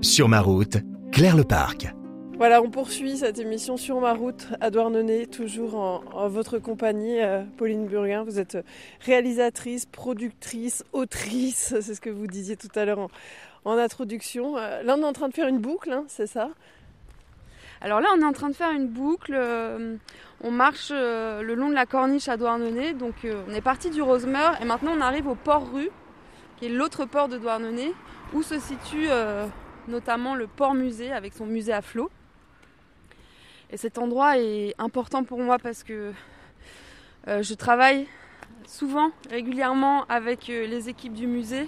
Sur ma route, Claire Leparc. Voilà, on poursuit cette émission Sur ma route à Douarnenez, toujours en votre compagnie, Pauline Burguin. Vous êtes réalisatrice, productrice, autrice, c'est ce que vous disiez tout à l'heure en introduction. Là, on est en train de faire une boucle, hein, c'est ça ? Alors là, on est en train de faire une boucle. On marche le long de la corniche à Douarnenez. Donc, on est parti du Rosemeur et maintenant on arrive au port-rue, qui est l'autre port de Douarnenez, où se situe notamment le port-musée avec son musée à flot. Et cet endroit est important pour moi parce que je travaille souvent, régulièrement avec les équipes du musée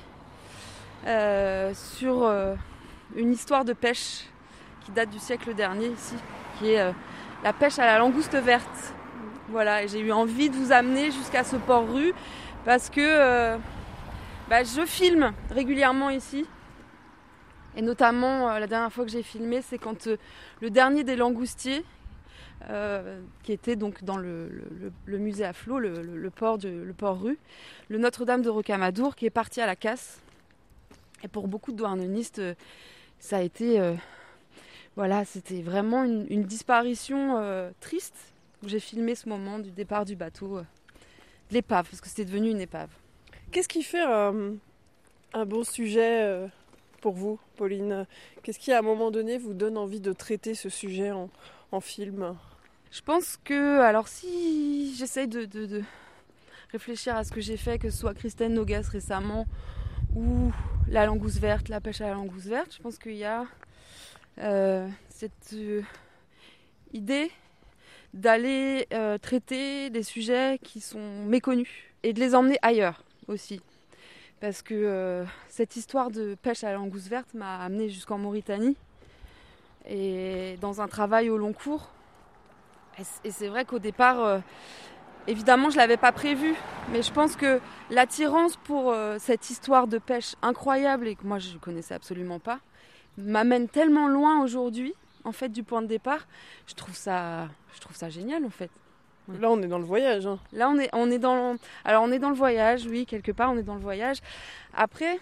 sur une histoire de pêche qui date du siècle dernier ici, qui est la pêche à la langouste verte. Voilà, et j'ai eu envie de vous amener jusqu'à ce port-rue parce que je filme régulièrement ici. Et notamment, la dernière fois que j'ai filmé, c'est quand le dernier des langoustiers, qui était donc dans le musée à flot, le port-rue, le Notre-Dame de Rocamadour, qui est parti à la casse. Et pour beaucoup de douarnenistes, ça a été... c'était vraiment une disparition triste, où j'ai filmé ce moment du départ du bateau, de l'épave, parce que c'était devenu une épave. Qu'est-ce qui fait un bon sujet pour vous, Pauline ? Qu'est-ce qui, à un moment donné, vous donne envie de traiter ce sujet en film ? Je pense que, alors si j'essaye de réfléchir à ce que j'ai fait, que ce soit Christine Nogas récemment, ou la langouste verte, la pêche à la langouste verte, je pense qu'il y a cette idée d'aller traiter des sujets qui sont méconnus et de les emmener ailleurs aussi. Parce que cette histoire de pêche à la langouste verte m'a amenée jusqu'en Mauritanie et dans un travail au long cours. Et c'est vrai qu'au départ, évidemment, je ne l'avais pas prévu, mais je pense que l'attirance pour cette histoire de pêche incroyable et que moi je ne connaissais absolument pas, m'amène tellement loin aujourd'hui, en fait, du point de départ. Je trouve ça génial, en fait. Ouais. Là, on est dans le voyage. Hein. Là, on est dans le voyage, oui, quelque part, on est dans le voyage. Après,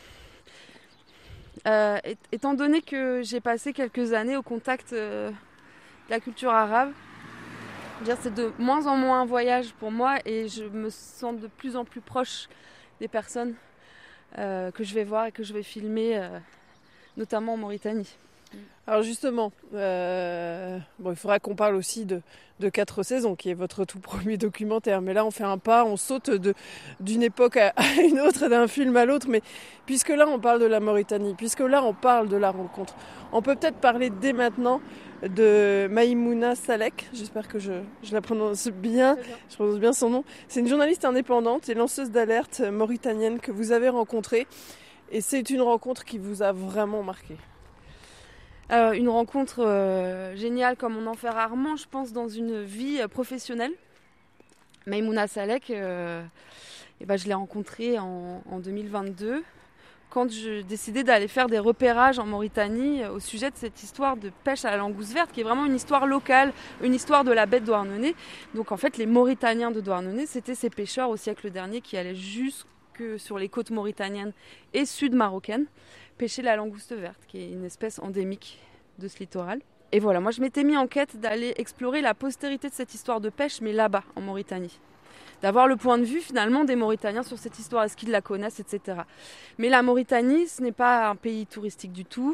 étant donné que j'ai passé quelques années au contact de la culture arabe, c'est de moins en moins un voyage pour moi et je me sens de plus en plus proche des personnes que je vais voir et que je vais filmer, notamment en Mauritanie. Alors justement, il faudra qu'on parle aussi de 4 saisons, qui est votre tout premier documentaire. Mais là, on fait un pas, on saute d'une époque à une autre, d'un film à l'autre. Mais puisque là, on parle de la Mauritanie, puisque là, on parle de la rencontre, on peut peut-être parler dès maintenant de Maïmouna Salek. J'espère que je la prononce bien. Je prononce bien son nom. C'est une journaliste indépendante et lanceuse d'alerte mauritanienne que vous avez rencontrée. Et c'est une rencontre qui vous a vraiment marqué. Une rencontre géniale comme on en fait rarement, je pense, dans une vie professionnelle. Maïmouna Salek, je l'ai rencontrée en 2022 quand je décidais d'aller faire des repérages en Mauritanie au sujet de cette histoire de pêche à la langouste verte, qui est vraiment une histoire locale, une histoire de la baie de Douarnenez. Donc en fait, les Mauritaniens de Douarnenez, c'était ces pêcheurs au siècle dernier qui allaient jusque sur les côtes mauritaniennes et sud-marocaines, pêcher la langouste verte, qui est une espèce endémique de ce littoral. Et voilà, moi je m'étais mis en quête d'aller explorer la postérité de cette histoire de pêche, mais là-bas, en Mauritanie. D'avoir le point de vue finalement des Mauritaniens sur cette histoire, est-ce qu'ils la connaissent, etc. Mais la Mauritanie, ce n'est pas un pays touristique du tout.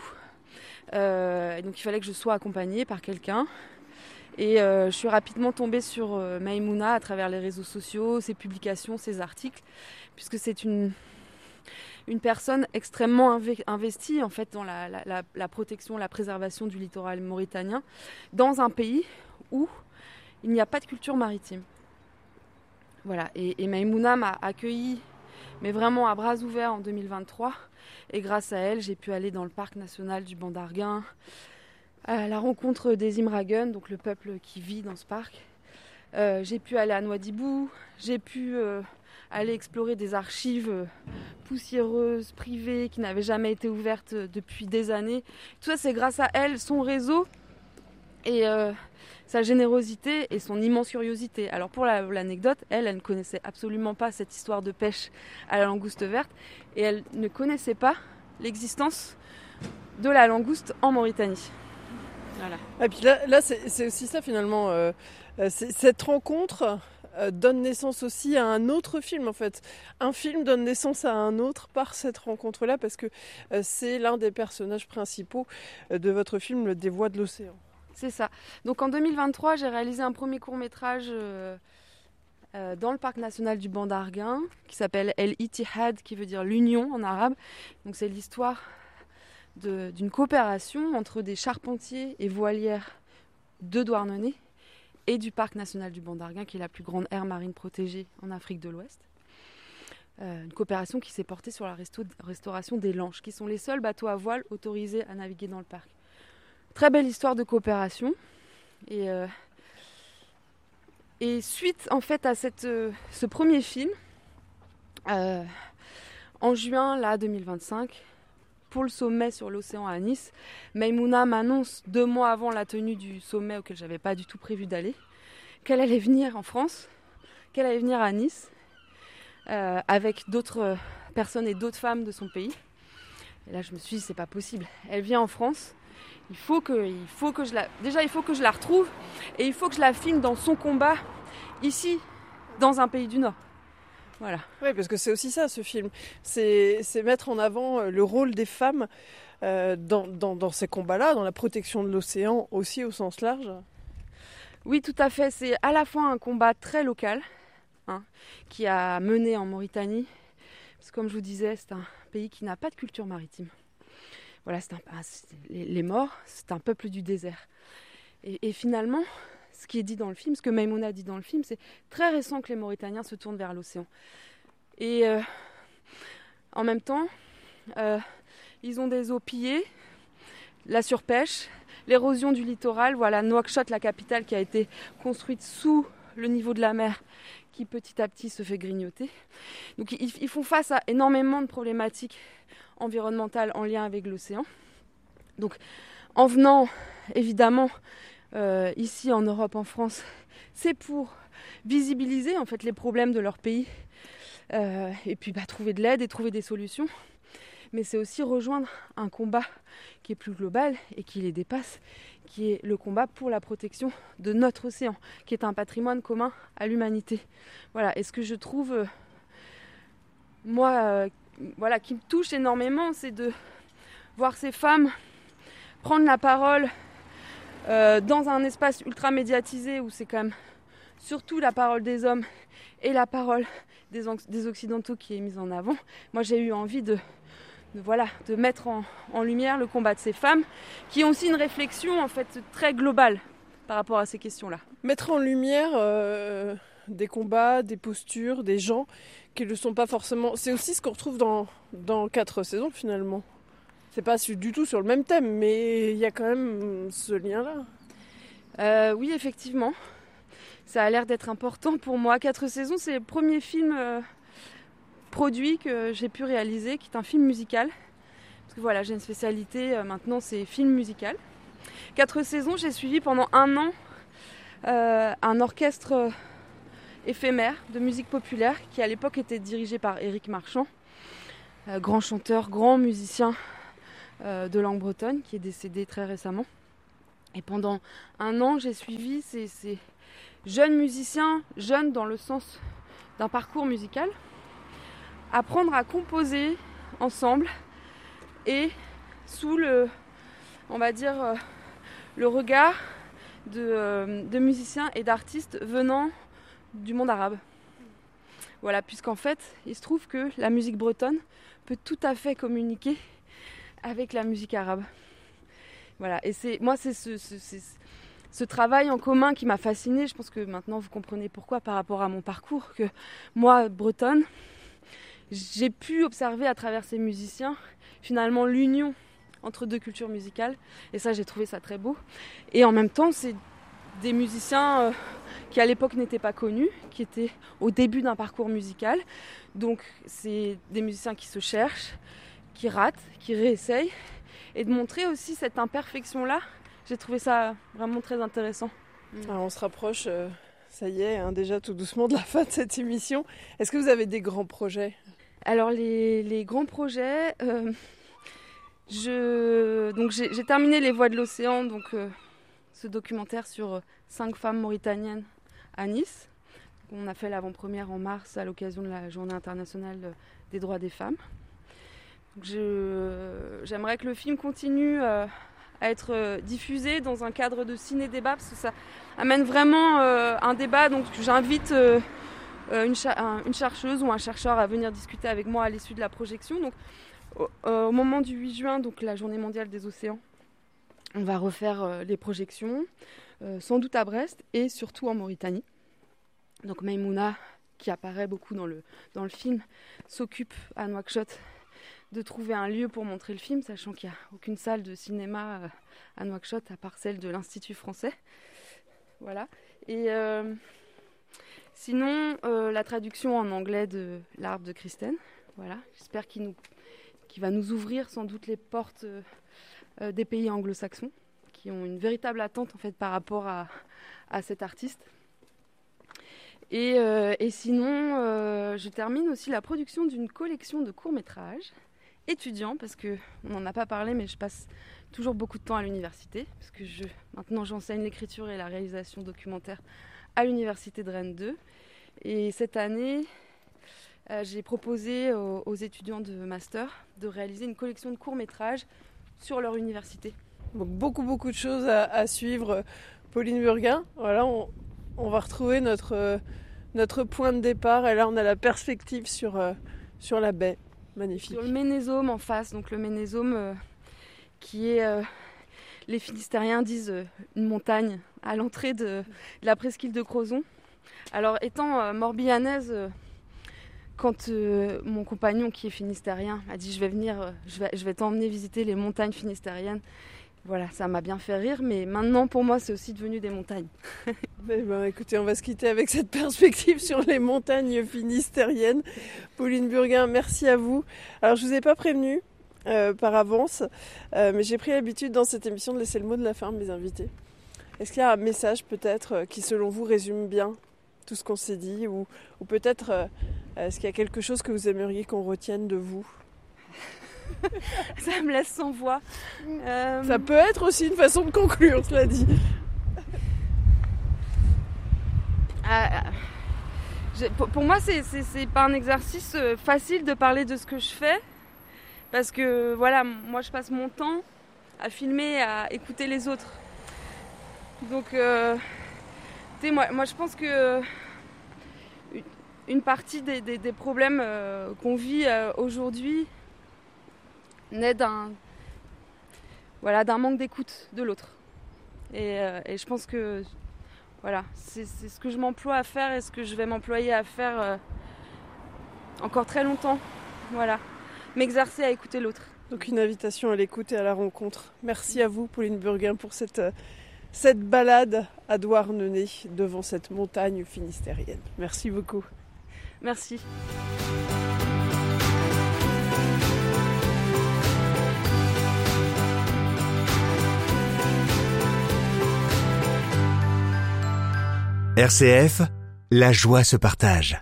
Donc il fallait que je sois accompagnée par quelqu'un. Et je suis rapidement tombée sur Maïmouna à travers les réseaux sociaux, ses publications, ses articles, puisque c'est une personne extrêmement investie en fait dans la protection, la préservation du littoral mauritanien, dans un pays où il n'y a pas de culture maritime. Voilà, et Maïmouna m'a accueillie, mais vraiment à bras ouverts en 2023. Et grâce à elle, j'ai pu aller dans le parc national du Ban d'Arguin, à la rencontre des Imragun, donc le peuple qui vit dans ce parc. J'ai pu aller à Nouadhibou, j'ai pu aller explorer des archives poussiéreuses, privées, qui n'avaient jamais été ouvertes depuis des années. Tout ça, c'est grâce à elle, son réseau et sa générosité et son immense curiosité. Alors pour l'anecdote, elle ne connaissait absolument pas cette histoire de pêche à la langouste verte et elle ne connaissait pas l'existence de la langouste en Mauritanie. Voilà. Et puis là c'est aussi ça finalement. Cette rencontre donne naissance aussi à un autre film en fait. Un film donne naissance à un autre par cette rencontre-là parce que c'est l'un des personnages principaux de votre film Des Voix de l'Océan. C'est ça. Donc en 2023, j'ai réalisé un premier court-métrage dans le parc national du Ban d'Arguin qui s'appelle El Ittihad, qui veut dire l'union en arabe. Donc c'est l'histoire d'une coopération entre des charpentiers et voilières de Douarnenez et du parc national du Ban d'Arguin, qui est la plus grande aire marine protégée en Afrique de l'Ouest. Une coopération qui s'est portée sur la restauration des lanches, qui sont les seuls bateaux à voile autorisés à naviguer dans le parc. Très belle histoire de coopération. Et suite en fait à ce premier film, en juin là, 2025, pour le sommet sur l'océan à Nice, Maïmouna m'annonce 2 mois avant la tenue du sommet auquel j'avais pas du tout prévu d'aller, qu'elle allait venir en France, qu'elle allait venir à Nice avec d'autres personnes et d'autres femmes de son pays. Et là je me suis dit c'est pas possible, elle vient en France, il faut que je la retrouve et il faut que je la filme dans son combat ici, dans un pays du Nord. Voilà. Oui, parce que c'est aussi ça, ce film. C'est mettre en avant le rôle des femmes dans ces combats-là, dans la protection de l'océan aussi au sens large. Oui, tout à fait. C'est à la fois un combat très local qui a mené en Mauritanie. Parce que comme je vous disais, c'est un pays qui n'a pas de culture maritime. Voilà, les morts, c'est un peuple du désert. Et finalement, ce qui est dit dans le film, ce que Maïmouna dit dans le film, c'est très récent que les Mauritaniens se tournent vers l'océan. Et en même temps, ils ont des eaux pillées, la surpêche, l'érosion du littoral. Voilà, Nouakchott, la capitale, qui a été construite sous le niveau de la mer, qui petit à petit se fait grignoter. Donc ils font face à énormément de problématiques environnementales en lien avec l'océan. Donc en venant, évidemment, ici en Europe, en France, c'est pour visibiliser en fait les problèmes de leur pays et puis trouver de l'aide et trouver des solutions. Mais c'est aussi rejoindre un combat qui est plus global et qui les dépasse, qui est le combat pour la protection de notre océan, qui est un patrimoine commun à l'humanité. Voilà. Et ce que je trouve, qui me touche énormément, c'est de voir ces femmes prendre la parole dans un espace ultra médiatisé où c'est quand même surtout la parole des hommes et la parole des Occidentaux qui est mise en avant. Moi j'ai eu envie de mettre en lumière le combat de ces femmes qui ont aussi une réflexion en fait très globale par rapport à ces questions-là. Mettre en lumière des combats, des postures, des gens qui ne sont pas forcément... C'est aussi ce qu'on retrouve dans 4 saisons finalement. C'est pas du tout sur le même thème, mais il y a quand même ce lien-là. Oui, effectivement. Ça a l'air d'être important pour moi. 4 saisons, c'est le premier film produit que j'ai pu réaliser, qui est un film musical. Parce que voilà, j'ai une spécialité maintenant, c'est film musical. 4 saisons, j'ai suivi pendant 1 an un orchestre éphémère de musique populaire qui à l'époque était dirigé par Éric Marchand, grand chanteur, grand musicien de langue bretonne, qui est décédé très récemment. Et pendant 1 an, j'ai suivi ces jeunes musiciens, jeunes dans le sens d'un parcours musical, apprendre à composer ensemble et sous le regard de musiciens et d'artistes venant du monde arabe. Voilà, puisqu'en fait, il se trouve que la musique bretonne peut tout à fait communiquer avec la musique arabe. Voilà, et c'est ce travail en commun qui m'a fascinée. Je pense que maintenant vous comprenez pourquoi par rapport à mon parcours, que moi, bretonne, j'ai pu observer à travers ces musiciens finalement l'union entre 2 cultures musicales, et ça j'ai trouvé ça très beau. Et en même temps, c'est des musiciens qui à l'époque n'étaient pas connus, qui étaient au début d'un parcours musical. Donc c'est des musiciens qui se cherchent, qui ratent, qui réessayent, et de montrer aussi cette imperfection-là. J'ai trouvé ça vraiment très intéressant. Alors on se rapproche, ça y est, déjà tout doucement de la fin de cette émission. Est-ce que vous avez des grands projets ? Alors les grands projets, je donc j'ai terminé Les Voix de l'Océan, donc ce documentaire sur 5 femmes mauritaniennes à Nice. On a fait l'avant-première en mars à l'occasion de la Journée internationale des droits des femmes. Donc j'aimerais que le film continue à être diffusé dans un cadre de ciné-débat, parce que ça amène vraiment un débat. Donc j'invite une chercheuse ou un chercheur à venir discuter avec moi à l'issue de la projection. Donc au moment du 8 juin, donc la Journée mondiale des océans, on va refaire les projections, sans doute à Brest et surtout en Mauritanie. Donc Maïmouna, qui apparaît beaucoup dans le film, s'occupe à Nouakchott de trouver un lieu pour montrer le film, sachant qu'il n'y a aucune salle de cinéma à Nouakchott à part celle de l'Institut français. Voilà. Et sinon, la traduction en anglais de L'Arbre de Kristen. Voilà. J'espère qu'il va nous ouvrir sans doute les portes des pays anglo-saxons, qui ont une véritable attente en fait par rapport à cet artiste. Et sinon, je termine aussi la production d'une collection de courts-métrages étudiants, parce qu'on n'en a pas parlé, mais je passe toujours beaucoup de temps à l'université, parce que maintenant j'enseigne l'écriture et la réalisation documentaire à l'université de Rennes 2. Et cette année, j'ai proposé aux étudiants de master de réaliser une collection de courts-métrages sur leur université. Donc beaucoup de choses à suivre. Pauline Burguin, voilà, on va retrouver notre point de départ, et là on a la perspective sur la baie, magnifique. Sur le Ménésome en face, donc le Ménésome qui est, les Finistériens disent, une montagne à l'entrée de la presqu'île de Crozon. Alors étant morbihanaise, quand mon compagnon qui est finistérien m'a dit je vais venir, je vais t'emmener visiter les montagnes finistériennes, voilà, ça m'a bien fait rire, mais maintenant pour moi c'est aussi devenu des montagnes. Écoutez, on va se quitter avec cette perspective sur les montagnes finistériennes. Pauline Burguin, merci à vous. Alors je vous ai pas prévenu par avance, mais j'ai pris l'habitude dans cette émission de laisser le mot de la fin à mes invités. Est-ce qu'il y a un message peut-être qui selon vous résume bien tout ce qu'on s'est dit, ou peut-être est-ce qu'il y a quelque chose que vous aimeriez qu'on retienne de vous? Ça me laisse sans voix. Ça peut être aussi une façon de conclure, cela dit. Pour moi, c'est pas un exercice facile de parler de ce que je fais, parce que voilà, moi je passe mon temps à filmer, à écouter les autres. Donc, moi je pense que une partie des problèmes qu'on vit aujourd'hui naît d'un manque d'écoute de l'autre. Et je pense que voilà, c'est ce que je m'emploie à faire et ce que je vais m'employer à faire encore très longtemps. Voilà, m'exercer à écouter l'autre. Donc une invitation à l'écoute et à la rencontre. Merci à vous, Pauline Burguin, pour cette balade à Douarnenez devant cette montagne finistérienne. Merci beaucoup. Merci. RCF, la joie se partage.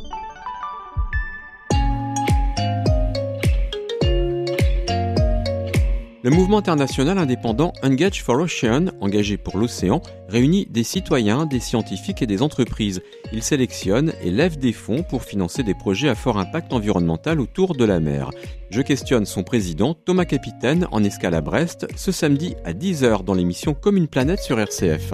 Le mouvement international indépendant Engage for Ocean, engagé pour l'océan, réunit des citoyens, des scientifiques et des entreprises. Il sélectionne et lève des fonds pour financer des projets à fort impact environnemental autour de la mer. Je questionne son président, Thomas Capitaine, en escale à Brest, ce samedi à 10h dans l'émission Comme une planète sur RCF.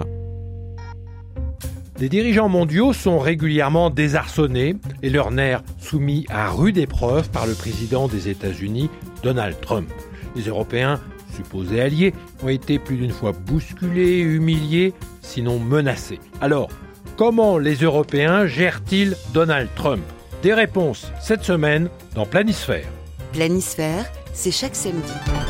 Les dirigeants mondiaux sont régulièrement désarçonnés et leurs nerfs soumis à rude épreuve par le président des États-Unis, Donald Trump. Les Européens, supposés alliés, ont été plus d'une fois bousculés, humiliés, sinon menacés. Alors, comment les Européens gèrent-ils Donald Trump ? Des réponses cette semaine dans Planisphère. Planisphère, c'est chaque samedi.